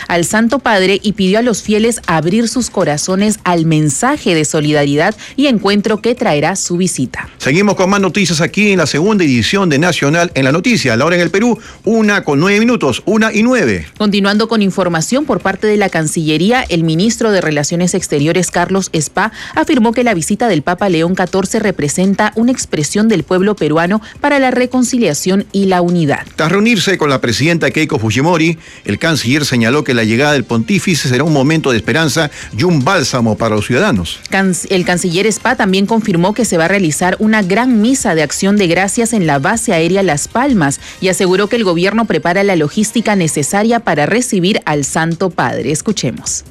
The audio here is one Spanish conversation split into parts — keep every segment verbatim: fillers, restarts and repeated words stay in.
al Santo Padre y pidió a los fieles abrir sus corazones al mensaje de solidaridad y encuentro que traerá su visita. Seguimos con más noticias aquí en la segunda edición de Nacional en la Noticia. La hora en el Perú, una con nueve minutos, una y nueve. Continuando con información por parte de la Cancillería, el ministro de Relaciones Exteriores, Carlos Spa, afirmó que la visita del Papa León catorce representa una expresión del pueblo peruano para la reconciliación y la unidad. Tras reunirse con la presidenta Keiko Fujimori, el canciller señaló que la llegada del pontífice será un momento de esperanza y un bálsamo para los ciudadanos. El canciller Spa también confirmó que se va a realizar una gran misa de acción de gracias en la base aérea Las Palmas y aseguró que el gobierno prepara la logística necesaria para recibir al Santo Padre. Escuchemos.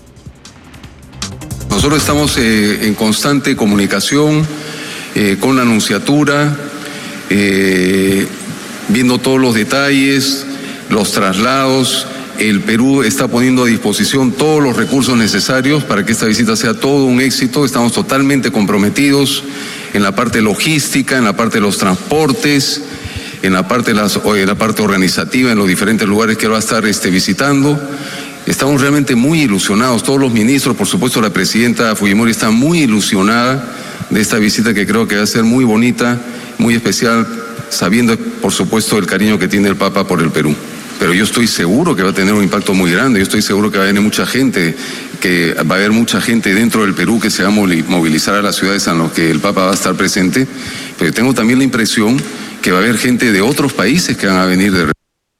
Nosotros estamos eh, en constante comunicación eh, con la Nunciatura, eh, viendo todos los detalles, los traslados. El Perú está poniendo a disposición todos los recursos necesarios para que esta visita sea todo un éxito. Estamos totalmente comprometidos en la parte logística, en la parte de los transportes, en la parte, de las, en la parte organizativa, en los diferentes lugares que él va a estar este, visitando. Estamos realmente muy ilusionados, todos los ministros, por supuesto la presidenta Fujimori está muy ilusionada de esta visita que creo que va a ser muy bonita, muy especial, sabiendo por supuesto el cariño que tiene el Papa por el Perú. Pero yo estoy seguro que va a tener un impacto muy grande, yo estoy seguro que va a venir mucha gente, que va a haber mucha gente dentro del Perú que se va a movilizar a las ciudades en las que el Papa va a estar presente, pero tengo también la impresión que va a haber gente de otros países que van a venir de...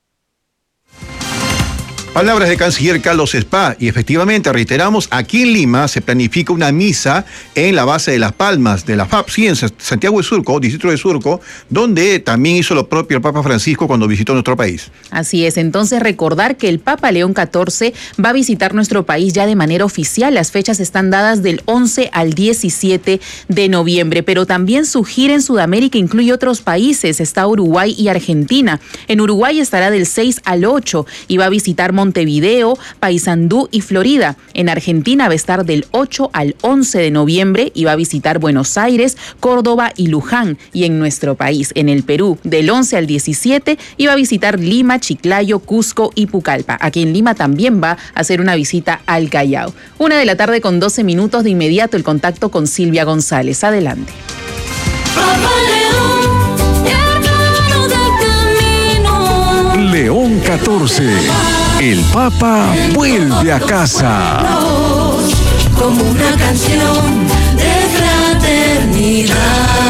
Palabras del canciller Carlos Spa, y efectivamente, reiteramos, aquí en Lima se planifica una misa en la base de Las Palmas, de la F A P, sí, en Santiago de Surco, distrito de Surco, donde también hizo lo propio el Papa Francisco cuando visitó nuestro país. Así es, entonces recordar que el Papa León catorce va a visitar nuestro país ya de manera oficial. Las fechas están dadas del once al diecisiete de noviembre, pero también su gira en Sudamérica incluye otros países, está Uruguay y Argentina. En Uruguay estará del seis al ocho y va a visitar Montevideo. Montevideo, Paysandú y Florida. En Argentina va a estar del ocho al once de noviembre y va a visitar Buenos Aires, Córdoba y Luján. Y en nuestro país, en el Perú, del once al diecisiete y va a visitar Lima, Chiclayo, Cusco y Pucallpa. Aquí en Lima también va a hacer una visita al Callao. Una de la tarde con doce minutos, de inmediato el contacto con Silvia González. Adelante. León catorce. El Papa vuelve a casa. Como una canción de fraternidad.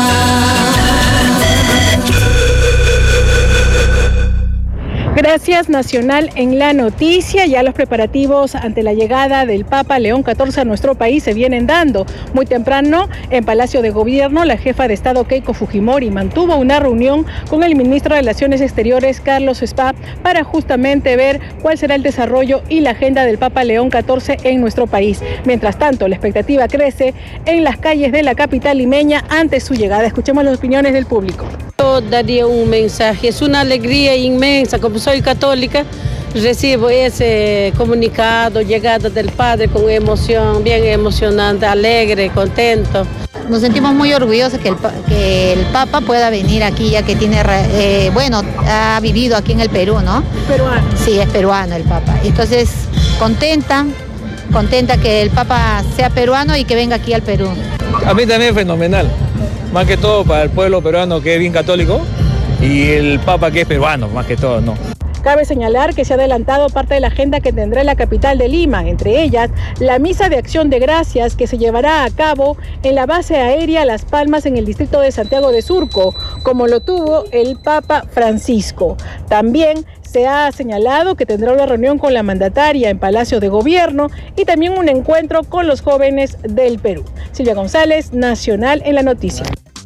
Gracias, Nacional en la Noticia. Ya los preparativos ante la llegada del Papa León catorce a nuestro país se vienen dando. Muy temprano, en Palacio de Gobierno, la jefa de Estado Keiko Fujimori mantuvo una reunión con el ministro de Relaciones Exteriores, Carlos Spa, para justamente ver cuál será el desarrollo y la agenda del Papa León catorce en nuestro país. Mientras tanto, la expectativa crece en las calles de la capital limeña ante su llegada. Escuchemos las opiniones del público. Yo daría un mensaje, es una alegría inmensa, como soy católica, recibo ese comunicado, llegada del Padre con emoción, bien emocionante, alegre, contento. Nos sentimos muy orgullosos que el, que el Papa pueda venir aquí, ya que tiene, eh, bueno, ha vivido aquí en el Perú, ¿no? Peruano. Sí, es peruano el Papa. Entonces, contenta, contenta que el Papa sea peruano y que venga aquí al Perú. A mí también es fenomenal, más que todo para el pueblo peruano que es bien católico y el Papa que es peruano, más que todo, ¿no? Cabe señalar que se ha adelantado parte de la agenda que tendrá la capital de Lima, entre ellas la misa de acción de gracias que se llevará a cabo en la base aérea Las Palmas en el distrito de Santiago de Surco, como lo tuvo el Papa Francisco. También se ha señalado que tendrá una reunión con la mandataria en Palacio de Gobierno y también un encuentro con los jóvenes del Perú. Silvia González, Nacional en la Noticia.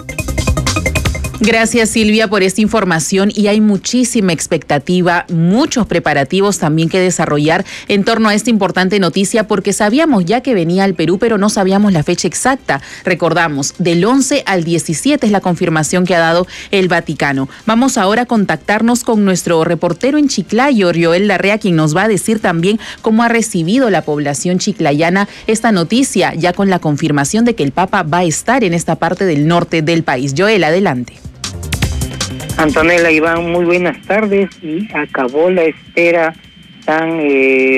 Gracias, Silvia, por esta información, y hay muchísima expectativa, muchos preparativos también que desarrollar en torno a esta importante noticia, porque sabíamos ya que venía al Perú, pero no sabíamos la fecha exacta. Recordamos, del once al diecisiete es la confirmación que ha dado el Vaticano. Vamos ahora a contactarnos con nuestro reportero en Chiclayo, Rioel Larrea, quien nos va a decir también cómo ha recibido la población chiclayana esta noticia, ya con la confirmación de que el Papa va a estar en esta parte del norte del país. Joel, adelante. Antonella, Iván, muy buenas tardes, y acabó la espera tan eh,